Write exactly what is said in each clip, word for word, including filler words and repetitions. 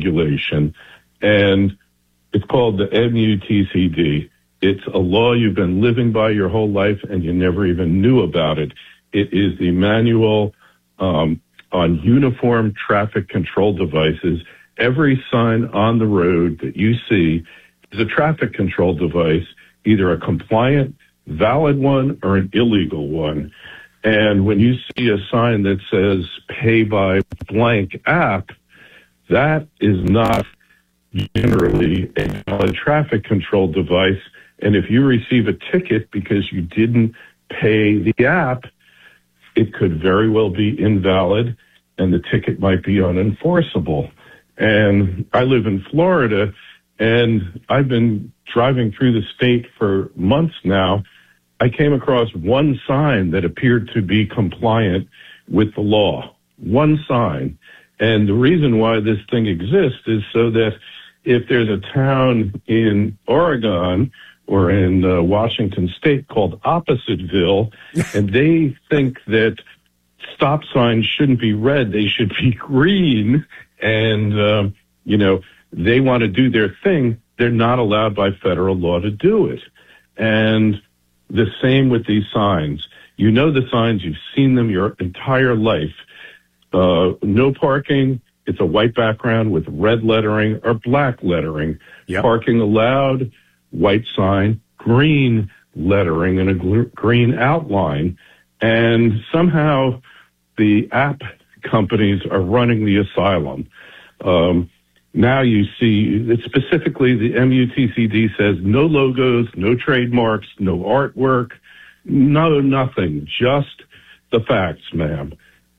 regulation, and it's called the M U T C D. It's a law you've been living by your whole life, and you never even knew about it. It is the manual um, on uniform traffic control devices. Every sign on the road that you see is a traffic control device, either a compliant, valid one or an illegal one. And when you see a sign that says pay by blank app, that is not generally a valid traffic control device. And if you receive a ticket because you didn't pay the app, it could very well be invalid and the ticket might be unenforceable. And I live in Florida, and I've been driving through the state for months now. I came across one sign that appeared to be compliant with the law. One sign. And the reason why this thing exists is so that if there's a town in Oregon or in uh, Washington State called Oppositeville, and they think that stop signs shouldn't be red, they should be green, and, um, you know, they want to do their thing, they're not allowed by federal law to do it. And the same with these signs. You know the signs, you've seen them your entire life. Uh, no parking, it's a white background with red lettering or black lettering. Yep. Parking allowed, white sign, green lettering and a gl- green outline. And somehow the app companies are running the asylum. Um, now you see that specifically the M U T C D says no logos, no trademarks, no artwork, no nothing, just the facts, ma'am.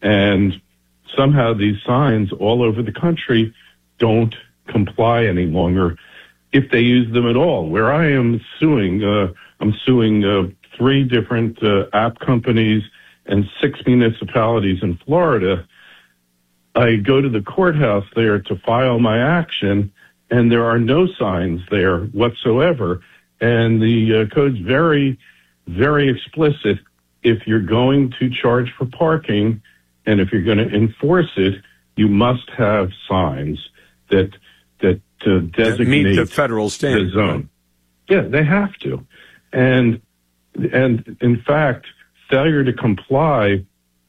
And somehow these signs all over the country don't comply any longer if they use them at all. Where I am suing, uh, I'm suing uh, three different uh, app companies and six municipalities in Florida. I go to the courthouse there to file my action, and there are no signs there whatsoever. And the uh, code's very, very explicit. If you're going to charge for parking and if you're going to enforce it, you must have signs that that uh, designate meet the federal standard the zone. Yeah, they have to. And and in fact, failure to comply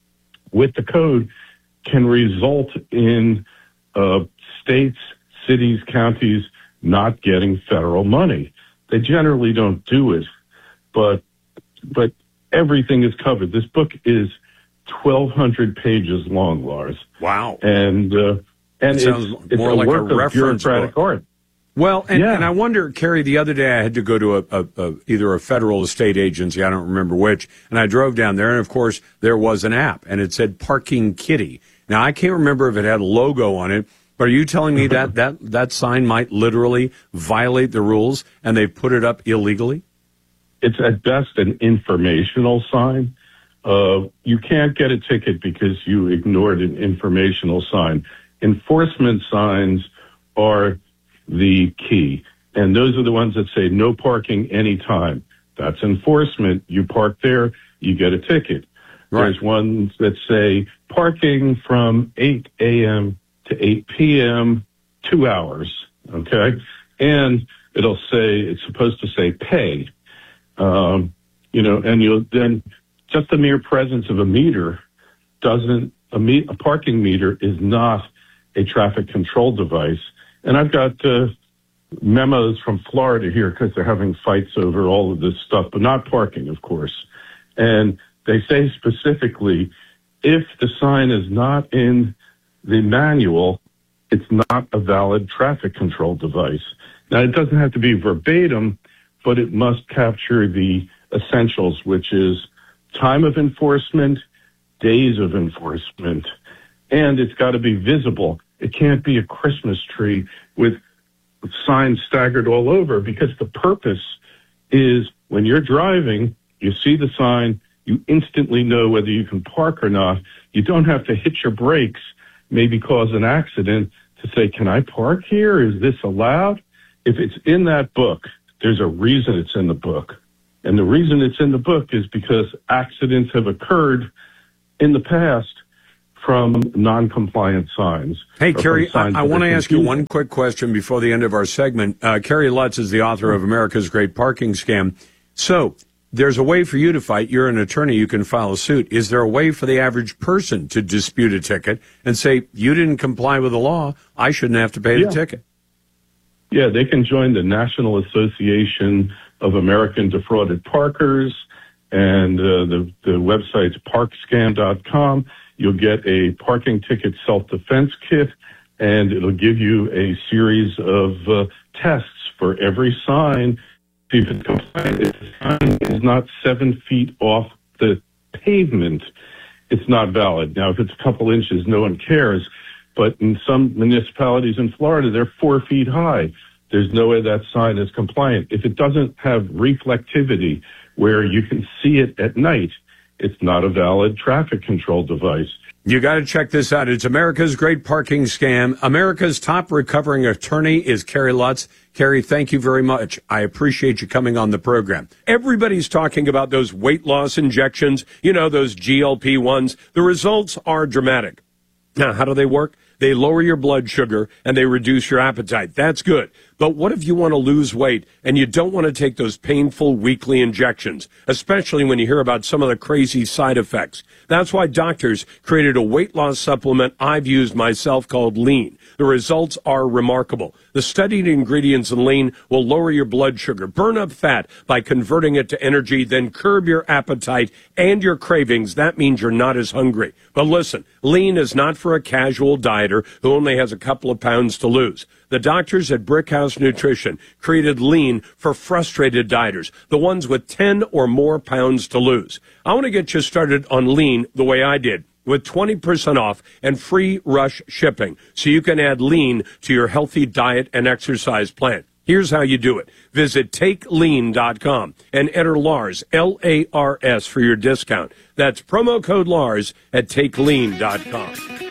with the code can result in uh, states, cities, counties not getting federal money. They generally don't do it, but but everything is covered. This book is twelve hundred pages long, Lars. Wow. And uh, and it it's, it's a like work a of bureaucratic book. art. Well, and, yeah. and I wonder, Kerry, the other day I had to go to a, a, a either a federal estate agency, I don't remember which, and I drove down there, and of course there was an app, and it said Parking Kitty. Now, I can't remember if it had a logo on it, but are you telling me that that, that sign might literally violate the rules, and they put it up illegally? It's at best an informational sign. Uh, you can't get a ticket because you ignored an informational sign. Enforcement signs are the key. And those are the ones that say no parking anytime. That's enforcement. You park there, you get a ticket. Right. There's ones that say parking from eight a.m. to eight p.m., two hours, okay? And it'll say, it's supposed to say pay. Um, you know, and you'll then, just the mere presence of a meter doesn't, a, me, a parking meter is not a traffic control device. And I've got uh, memos from Florida here because they're having fights over all of this stuff, but not parking, of course. And they say specifically, if the sign is not in the manual, it's not a valid traffic control device. Now, it doesn't have to be verbatim, but it must capture the essentials, which is time of enforcement, days of enforcement, and it's got to be visible. It can't be a Christmas tree with signs staggered all over, because the purpose is when you're driving, you see the sign, you instantly know whether you can park or not. You don't have to hit your brakes, maybe cause an accident, to say, can I park here? Is this allowed? If it's in that book, there's a reason it's in the book. And the reason it's in the book is because accidents have occurred in the past from non-compliant signs. Hey, Kerry, I, I want to ask you one quick question before the end of our segment. Uh, Kerry Lutz is the author of America's Great Parking Scam. So there's a way for you to fight. You're an attorney. You can file a suit. Is there a way for the average person to dispute a ticket and say, you didn't comply with the law, I shouldn't have to pay yeah. the ticket? Yeah, they can join the National Association of American Defrauded Parkers, and uh, the, the website's park scam dot com. You'll get a parking ticket self-defense kit, and it'll give you a series of uh, tests for every sign. See if it's compliant. If the sign is not seven feet off the pavement, it's not valid. Now, if it's a couple inches, no one cares. But in some municipalities in Florida, they're four feet high. There's no way that sign is compliant. If it doesn't have reflectivity where you can see it at night, it's not a valid traffic control device. You got to check this out. It's America's Great Parking Scam. America's top recovering attorney is Kerry Lutz. Kerry, thank you very much. I appreciate you coming on the program. Everybody's talking about those weight loss injections, you know, those G L P ones. The results are dramatic. Now, how do they work? They lower your blood sugar and they reduce your appetite. That's good. But what if you want to lose weight and you don't want to take those painful weekly injections, especially when you hear about some of the crazy side effects? That's why doctors created a weight loss supplement I've used myself called Lean. The results are remarkable. The studied ingredients in Lean will lower your blood sugar, burn up fat by converting it to energy, then curb your appetite and your cravings. That means you're not as hungry. But listen, Lean is not for a casual dieter who only has a couple of pounds to lose. The doctors at Brickhouse Nutrition created Lean for frustrated dieters, the ones with ten or more pounds to lose. I want to get you started on Lean the way I did, with twenty percent off and free rush shipping, so you can add Lean to your healthy diet and exercise plan. Here's how you do it. Visit take lean dot com and enter Lars, L A R S, for your discount. That's promo code Lars at take lean dot com.